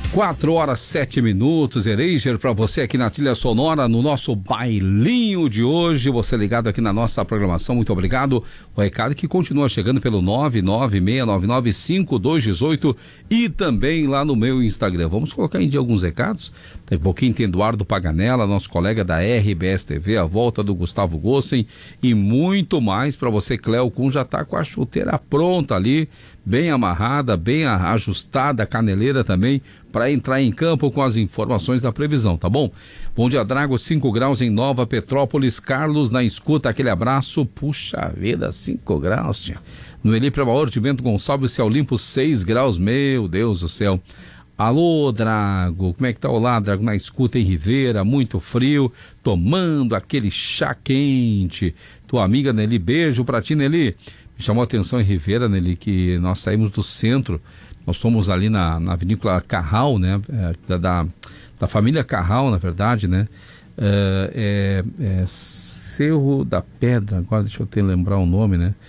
4h07, Ereiger, para você aqui na trilha sonora, no nosso bailinho de hoje, você ligado aqui na nossa programação, muito obrigado. O recado que continua chegando pelo 996995218 e também lá no meu Instagram. Vamos colocar em dia alguns recados. Daqui a pouquinho tem Eduardo Paganella, nosso colega da RBS TV, a volta do Gustavo Gossen e muito mais para você. Cléo Kuhn já está com a chuteira pronta ali, bem amarrada, bem ajustada, a caneleira também, para entrar em campo com as informações da previsão, tá bom? Bom dia, Drago, 5 graus em Nova Petrópolis. Carlos na escuta, aquele abraço. Puxa vida, 5 graus, tia. No Eli Premaor de Bento Gonçalves, céu limpo, 6 graus, meu Deus do céu. Alô, Drago, como é que tá o lá, Drago, na escuta em Rivera, muito frio, tomando aquele chá quente. Tua amiga Nelly, beijo pra ti, Nelly. Me chamou a atenção em Rivera, Nelly, que nós saímos do centro, nós fomos ali na vinícola Carral, né, da família Carral, na verdade, né, Cerro da Pedra, agora deixa eu lembrar o nome, né,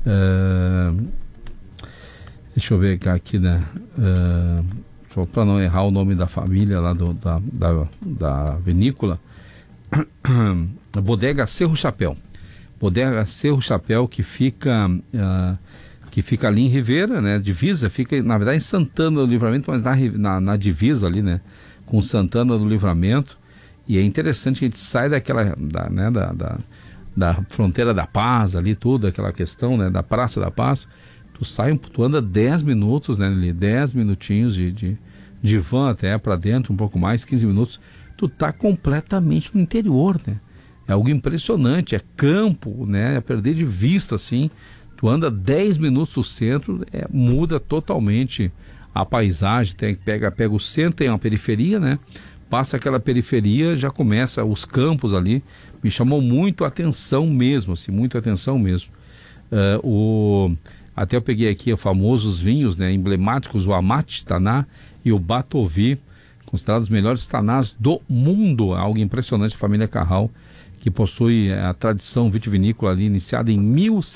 deixa eu ver aqui, né, só para não errar o nome da família lá da vinícola, Bodega Cerro Chapéu. Bodega Cerro Chapéu, que fica ali em Rivera, né, divisa, fica na verdade em Santana do Livramento, mas na divisa ali, né, com Santana do Livramento. E é interessante que a gente sai daquela, da fronteira da paz ali, tudo, aquela questão, né, da Praça da Paz. Tu anda 10 minutos, né, ali, 10 minutinhos de van até para dentro, um pouco mais, 15 minutos, tu tá completamente no interior, né. É algo impressionante, é campo, né? É perder de vista, assim. Tu anda 10 minutos do centro, muda totalmente a paisagem. Pega o centro, tem uma periferia, né? Passa aquela periferia, já começa os campos ali. Me chamou muito a atenção mesmo, assim, muito a atenção mesmo. Até eu peguei aqui os famosos vinhos, né? Emblemáticos, o Amate Taná e o Batovi, considerados os melhores tanás do mundo. Algo impressionante, a família Carral, que possui a tradição vitivinícola ali, iniciada em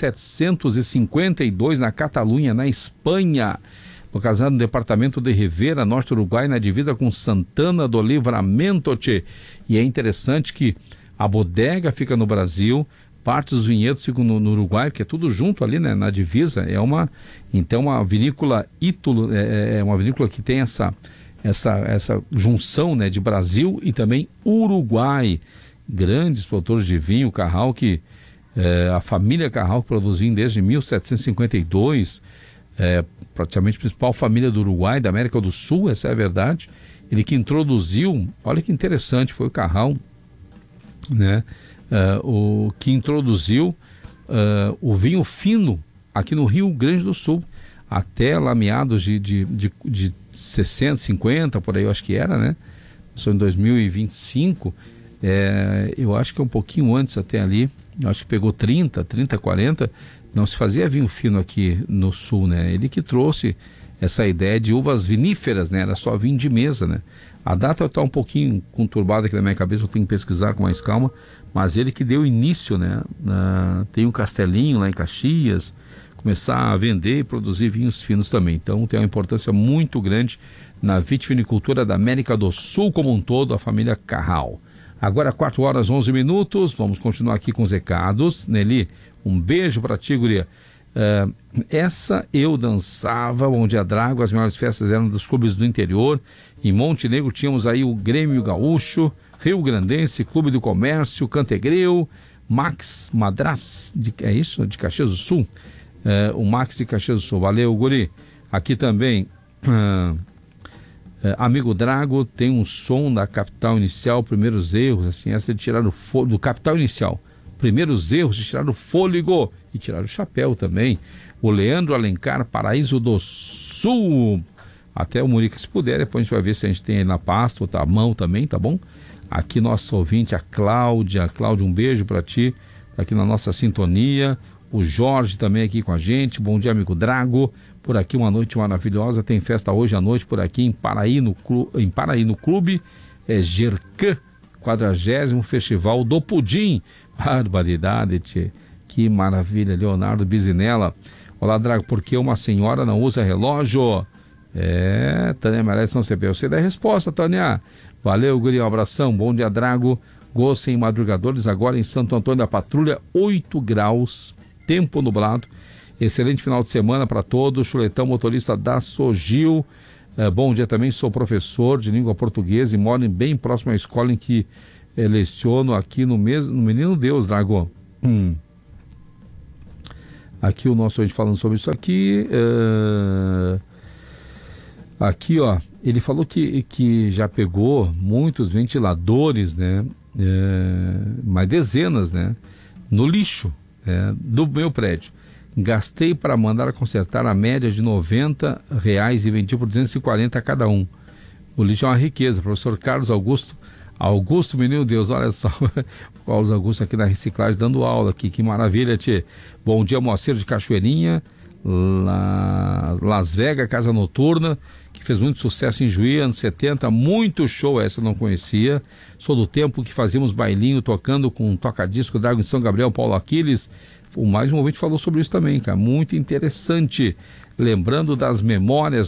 1752 na Catalunha, na Espanha, localizado no departamento de Rivera, norte do Uruguai, na divisa com Santana do Livramento. E é interessante que a bodega fica no Brasil, parte dos vinhedos ficam no Uruguai, porque é tudo junto ali, né, na divisa. Então uma vinícola ítulo, é uma vinícola que tem essa junção, né, de Brasil e também Uruguai. Grandes produtores de vinho, Carral, que a família Carral produz vinho desde 1752, praticamente a principal família do Uruguai, da América do Sul, essa é a verdade. Ele que introduziu, olha que interessante, foi o Carral, né, o que introduziu o vinho fino aqui no Rio Grande do Sul, até lá meados de 60, 50, por aí eu acho que era, né, só em 2025, eu acho que é um pouquinho antes até ali, eu acho que pegou 30, 40, não se fazia vinho fino aqui no sul, né? Ele que trouxe essa ideia de uvas viníferas, né? Era só vinho de mesa, né? A data está um pouquinho conturbada aqui na minha cabeça, eu tenho que pesquisar com mais calma, mas ele que deu início, né? Tem um castelinho lá em Caxias, começar a vender e produzir vinhos finos também, então tem uma importância muito grande na vitivinicultura da América do Sul como um todo, a família Carral. Agora 4h11, vamos continuar aqui com os recados. Nelly, um beijo para ti, guria. Essa eu dançava, bom dia, Drago, as melhores festas eram dos clubes do interior. Em Montenegro tínhamos aí o Grêmio Gaúcho, Rio Grandense, Clube do Comércio, Cantegril, Max Madras, de Caxias do Sul. O Max de Caxias do Sul, valeu, guri. Aqui também... amigo Drago, tem um som da Capital Inicial, primeiros erros, assim, essa de tirar do Capital Inicial, primeiros erros de tirar o fôlego e tirar o chapéu também. O Leandro Alencar, Paraíso do Sul, até o Murica, se puder, depois a gente vai ver se a gente tem aí na pasta, botar a mão também, tá bom? Aqui nosso ouvinte, a Cláudia, um beijo para ti, tá aqui na nossa sintonia. O Jorge também aqui com a gente, bom dia, amigo Drago. Por aqui uma noite maravilhosa, tem festa hoje à noite por aqui em Paraí no Clube Gercã, 40º Festival do Pudim. Barbaridade, tchê. Que maravilha, Leonardo Bizinella. Olá, Drago, por que uma senhora não usa relógio? Tânia merece não CP. Eu sei da resposta, Tânia. Valeu, guri, um abração. Bom dia, Drago. Gosto em madrugadores, agora em Santo Antônio da Patrulha, 8 graus, tempo nublado. Excelente final de semana para todos. Chuletão, motorista da Sogil. Bom dia também, sou professor de língua portuguesa e moro bem próximo à escola em que leciono aqui no Menino Deus, Drago. Aqui o nosso gente falando sobre isso aqui. Aqui, ó, ele falou que já pegou muitos ventiladores, né? Mas dezenas, né? No lixo do meu prédio. Gastei para mandar consertar a média de R$90 e vendi por 240 a cada um. O lixo é uma riqueza. Professor Carlos Augusto, menino Deus, olha só. O Carlos Augusto aqui na reciclagem dando aula aqui. Que maravilha, tchê. Bom dia, Moacir de Cachoeirinha. Las Vegas, Casa Noturna, que fez muito sucesso em Juí, anos 70, muito show, essa eu não conhecia. Sou do tempo que fazíamos bailinho tocando com um toca-disco, Drago em São Gabriel, Paulo Aquiles. Mais um ouvinte falou sobre isso também, cara, muito interessante. Lembrando das memórias,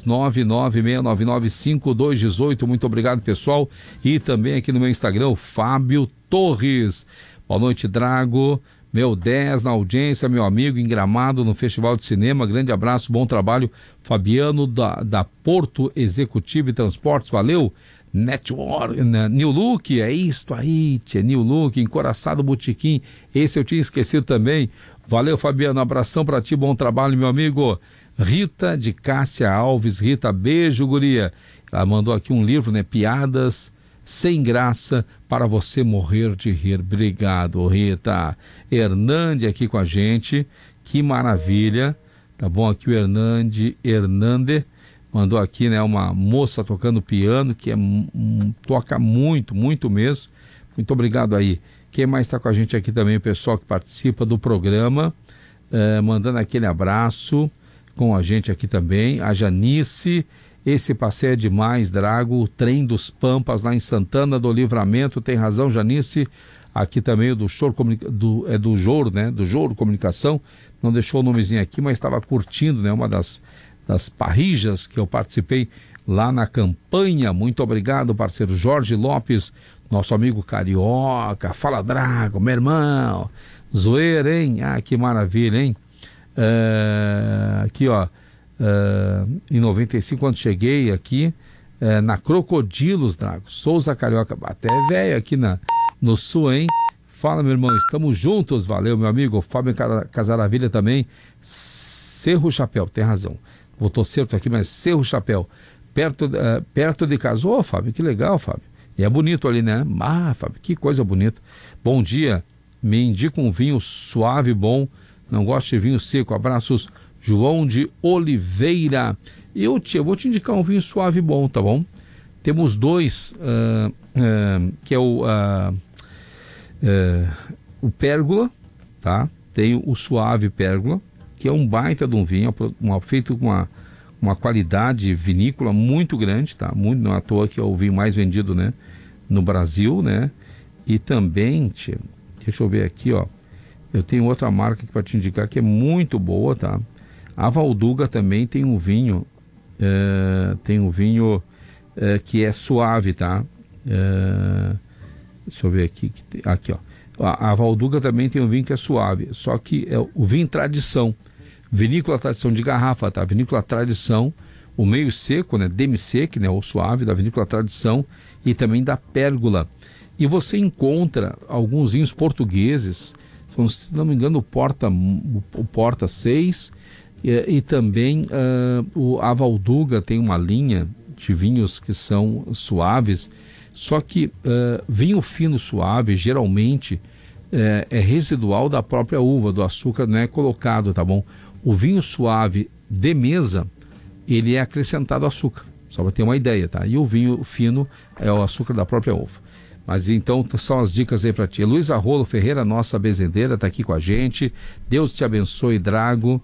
996995218, muito obrigado, pessoal. E também aqui no meu Instagram, o Fábio Torres. Boa noite, Drago. Meu 10 na audiência, meu amigo em Gramado no Festival de Cinema. Grande abraço, bom trabalho. Fabiano da Porto Executivo e Transportes, valeu. Network, New Look, é isto aí, tia, New Look, Encoraçado Botequim, esse eu tinha esquecido também. Valeu, Fabiano, abração pra ti, bom trabalho, meu amigo. Rita de Cássia Alves, Rita, beijo, guria. Ela mandou aqui um livro, né, Piadas Sem Graça para você morrer de rir. Obrigado, Rita. Hernande aqui com a gente, que maravilha. Tá bom, aqui o Hernande mandou aqui, né, uma moça tocando piano, que toca muito, muito mesmo. Muito obrigado aí. Quem mais está com a gente aqui também, o pessoal que participa do programa, mandando aquele abraço com a gente aqui também. A Janice, esse passeio é demais, Drago, o trem dos Pampas lá em Santana do Livramento, tem razão, Janice. Aqui também o do Jouro, né, do Jouro Comunicação, não deixou o nomezinho aqui, mas estava curtindo, né, uma das parrijas que eu participei lá na campanha. Muito obrigado, parceiro Jorge Lopes, nosso amigo carioca. Fala, Drago, meu irmão, zoeira, hein? Ah, que maravilha, hein? Aqui, ó, em 95, quando cheguei aqui na Crocodilos, Drago, Souza Carioca, até velho aqui no sul, hein? Fala, meu irmão, estamos juntos, valeu, meu amigo. Fábio Casaravilha também, Cerro Chapéu, tem razão, botou certo aqui, mas Cerro Chapéu, perto de casa. Ô, Fábio, que legal, Fábio. E é bonito ali, né? Ah, Fábio, que coisa bonita. Bom dia, me indica um vinho suave, bom, não gosto de vinho seco. Abraços, João de Oliveira. Eu vou te indicar um vinho suave bom, tá bom? Temos dois, que é o Pérgola, tá? Tem o Suave Pérgola, que é um baita de um vinho, feito com uma qualidade vinícola muito grande, tá? Muito, não é à toa que é o vinho mais vendido, né, no Brasil, né? E também, deixa eu ver aqui, ó, eu tenho outra marca para te indicar que é muito boa, tá? A Valduga também tem um vinho, que é suave, tá? Deixa eu ver aqui, aqui, ó. A Valduga também tem um vinho que é suave, só que é o vinho tradição. Vinícola Tradição de garrafa, tá? Vinícola Tradição, o meio seco, né? Demi-sec, né? O suave da Vinícola Tradição e também da Pérgola. E você encontra alguns vinhos portugueses, se não me engano, o Porta 6 e também a Valduga tem uma linha de vinhos que são suaves, só que vinho fino suave, geralmente, é residual da própria uva, do açúcar não é colocado, tá bom? O vinho suave de mesa, ele é acrescentado açúcar, só para ter uma ideia, tá? E o vinho fino é o açúcar da própria uva. Mas então são as dicas aí para ti. Luísa Rolo Ferreira, nossa bezendeira, tá aqui com a gente. Deus te abençoe, Drago.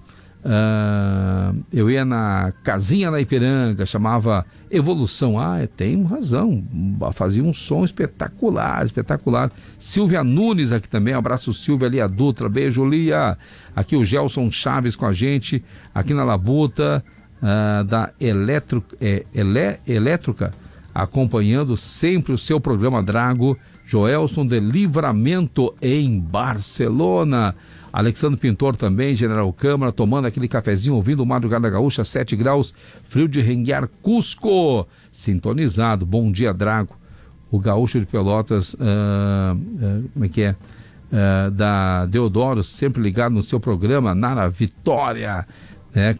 Eu ia na casinha na Ipiranga, chamava Evolução. Tem razão, fazia um som espetacular. Silvia Nunes aqui também, abraço Silvia, Lia Dutra, beijo Lia. Aqui o Gelson Chaves com a gente, aqui na Labuta. da Elétrica, acompanhando sempre o seu programa Drago. Joelson de Livramento em Barcelona. Alexandre Pintor também, General Câmara, tomando aquele cafezinho, ouvindo o Madrugada Gaúcha, 7 graus, frio de renguear, Cusco, sintonizado. Bom dia, Drago. O Gaúcho de Pelotas, como é que é? Da Deodoro, sempre ligado no seu programa, Nara Vitória, né?